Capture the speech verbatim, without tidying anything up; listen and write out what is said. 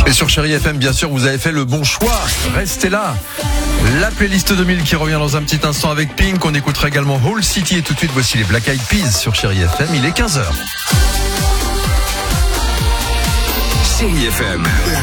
Et sur Chérie F M, bien sûr, vous avez fait le bon choix. Restez là. La playlist deux mille qui revient dans un petit instant avec Pink. On écoutera également Whole City et tout de suite, voici les Black Eyed Peas sur Chérie F M. Il est quinze heures. Chérie F M. La